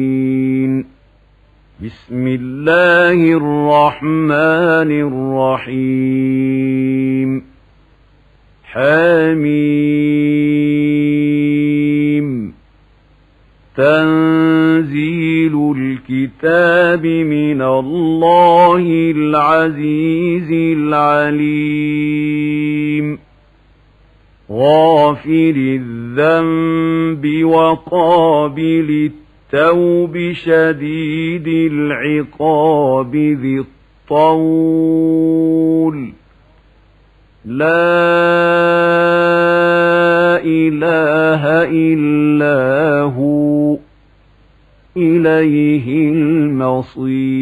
بسم الله الرحمن الرحيم حميم تنزيل الكتاب من الله العزيز العليم غافر الذنب وقابل التوب شديد العقاب ذي الطول لا إله إلا هو إليه المصير